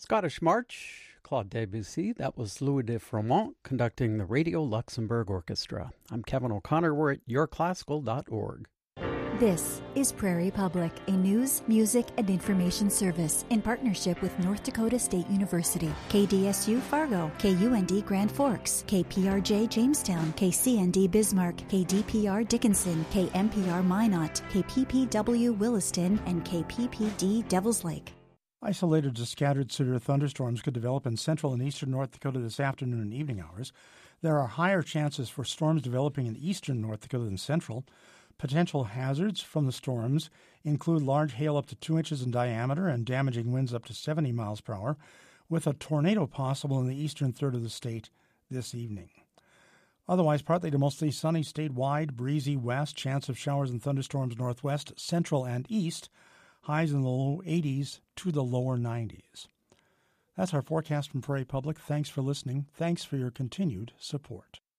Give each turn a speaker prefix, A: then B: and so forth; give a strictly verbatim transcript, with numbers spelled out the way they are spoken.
A: Scottish March, Claude Debussy. That was Louis de Froment conducting the Radio Luxembourg Orchestra. I'm Kevin O'Connor. We're at your classical dot org.
B: This is Prairie Public, a news, music, and information service in partnership with North Dakota State University, K D S U Fargo, K U N D Grand Forks, K P R J Jamestown, K C N D Bismarck, K D P R Dickinson, K M P R Minot, K P P W Williston, and K P P D Devils Lake.
C: Isolated to scattered severe thunderstorms could develop in central and eastern North Dakota this afternoon and evening hours. There are higher chances for storms developing in eastern North Dakota than central. Potential hazards from the storms include large hail up to two inches in diameter and damaging winds up to seventy miles per hour, with a tornado possible in the eastern third of the state this evening. Otherwise, partly to mostly sunny statewide, breezy west, chance of showers and thunderstorms northwest, central, and east, highs in the low eighties to the lower nineties. That's our forecast from Prairie Public. Thanks for listening. Thanks for your continued support.